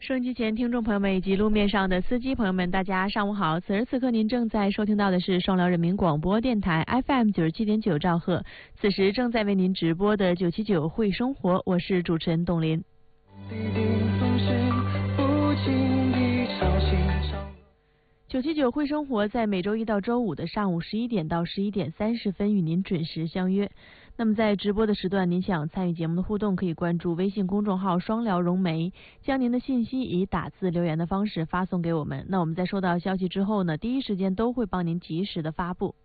收音机前听众朋友们以及路面上的司机朋友们，大家上午好！此时此刻您正在收听到的是双辽人民广播电台 FM 97.9兆赫，此时正在为您直播的979会生活，我是主持人董林。979会生活在每周一到周五的上午11点到11点30分与您准时相约。那么在直播的时段，您想参与节目的互动，可以关注微信公众号双辽融媒，将您的信息以打字留言的方式发送给我们。那我们在收到消息之后呢，第一时间都会帮您及时的发布。